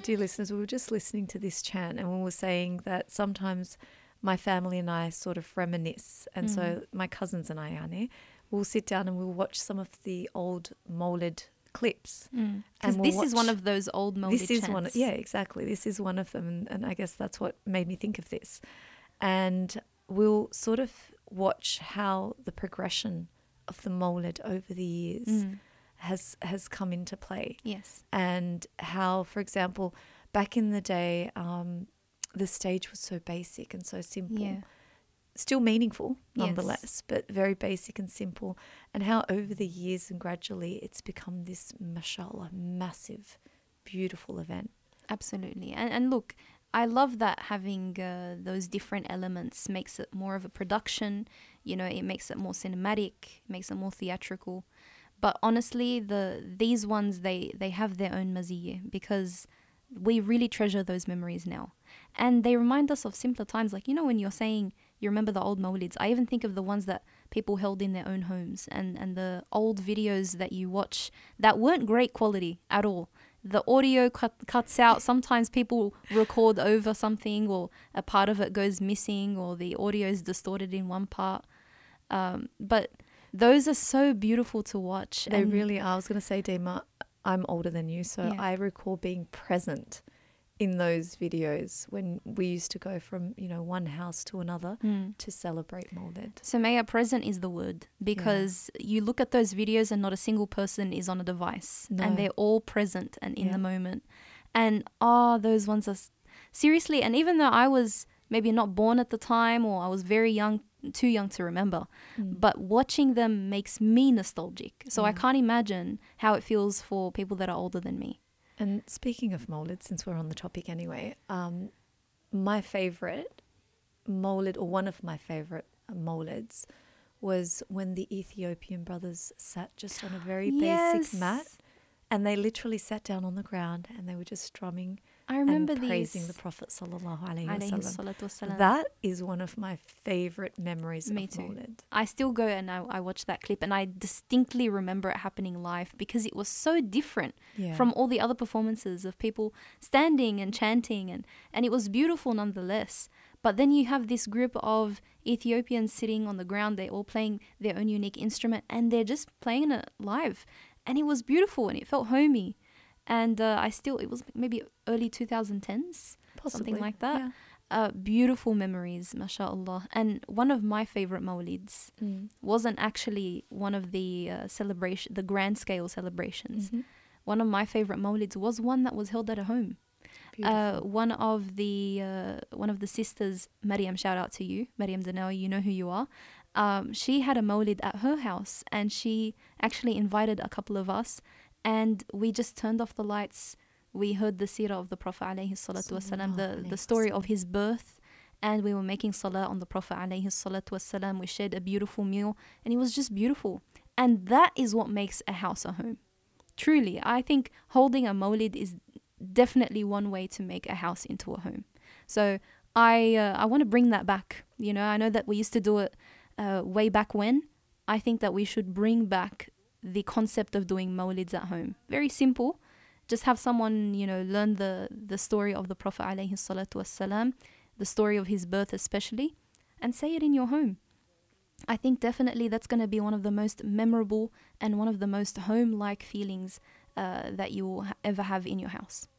dear listeners, we were just listening to this chant and we were saying that sometimes my family and I sort of reminisce. And so my cousins and I, Annie, we'll sit down and we'll watch some of the old Mawlid clips. Because this is one of those old Mawlid chants. Yeah, exactly. This is one of them. And I guess that's what made me think of this. And we'll sort of watch how the progression of the Mawlid over the years has come into play. Yes. And how, for example, back in the day, the stage was so basic and so simple. Yeah. Still meaningful, nonetheless, but very basic and simple. And how over the years and gradually it's become this, mashallah, massive, beautiful event. Absolutely. And look, I love that having those different elements makes it more of a production. You know, it makes it more cinematic, makes it more theatrical. But honestly, these ones, they have their own maziyah because we really treasure those memories now. And they remind us of simpler times. Like, you know, when you're saying you remember the old Mawlids, I even think of the ones that people held in their own homes and the old videos that you watch that weren't great quality at all. The audio cuts out. Sometimes people record over something or a part of it goes missing or the audio is distorted in one part. But those are so beautiful to watch. They really are. I was going to say, Dima, I'm older than you, so I recall being present in those videos when we used to go from, you know, one house to another to celebrate Mawlid. So Maya, present is the word because you look at those videos and not a single person is on a device and they're all present and in the moment. And those ones are seriously, and even though I was maybe not born at the time or I was very young, too young to remember, but watching them makes me nostalgic. So I can't imagine how it feels for people that are older than me. And speaking of Mawlid, since we're on the topic anyway, my favourite Mawlid, or one of my favourite Mawlids, was when the Ethiopian brothers sat just on a very basic mat and they literally sat down on the ground and they were just strumming and praising the Prophet sallallahu alaihi wasallam. That is one of my favourite memories of Mawlid. I still go and I watch that clip and I distinctly remember it happening live because it was so different from all the other performances of people standing and chanting and it was beautiful nonetheless. But then you have this group of Ethiopians sitting on the ground, they're all playing their own unique instrument and they're just playing it live. And it was beautiful and it felt homey. And it was maybe early 2010s, possibly, something like that. Beautiful memories, mashallah. And one of my favorite Mawlids wasn't actually one of the the grand scale celebrations. One of my favorite Mawlids was one that was held at a home. One of the sisters, Maryam, shout out to you, Maryam Danawi, you know who you are. She had a Mawlid at her house and she actually invited a couple of us and we just turned off the lights. We heard the seerah of the Prophet alayhi salatu wasalam, the story of his birth, and we were making salah on the Prophet alayhi salatu wasalam. We shared a beautiful meal and it was just beautiful. And that is what makes a house a home. Truly, I think holding a Mawlid is definitely one way to make a house into a home. So I want to bring that back. You know, I know that we used to do it way back when. I think that we should bring back the concept of doing Mawlids at home. Very simple. Just have someone, you know, learn the story of the Prophet alayhi salatu wassalam, the story of his birth especially, and say it in your home. I think definitely that's going to be one of the most memorable and one of the most home-like feelings that you will ever have in your house.